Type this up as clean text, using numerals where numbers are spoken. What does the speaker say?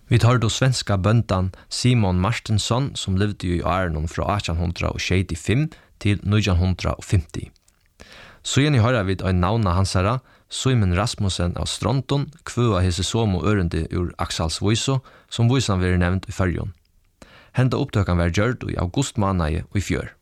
Vi tar då svenska böndan Simon Martinsson som levde i åren fra 1865 til 1950. Så igjen hører vi en navn hansara, Simon Rasmussen av Stronton, kvøa hese somo ørende ur Axals Voiso, som voisan vil nevnt i fyrjon. Henda opptøkan var gjørt i august måned og i fjør.